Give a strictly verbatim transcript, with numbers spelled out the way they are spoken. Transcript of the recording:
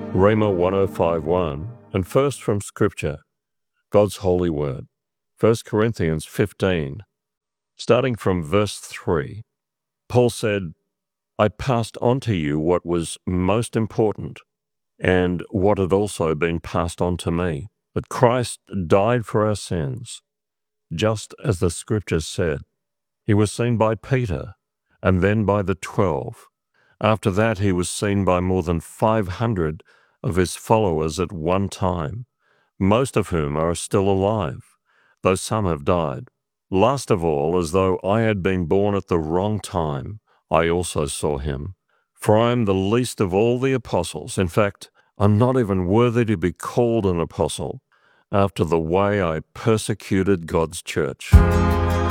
Rhema one oh five one, and first from Scripture, God's holy word, First Corinthians fifteen, starting from verse three. Paul said, I passed on to you what was most important, and what had also been passed on to me, that Christ died for our sins, just as the Scriptures said. He was seen by Peter, and then by the twelve. After that he was seen by more than five hundred of his followers at one time, most of whom are still alive, though some have died. Last of all, as though I had been born at the wrong time, I also saw him. For I am the least of all the apostles. In fact, I'm not even worthy to be called an apostle, after the way I persecuted God's church.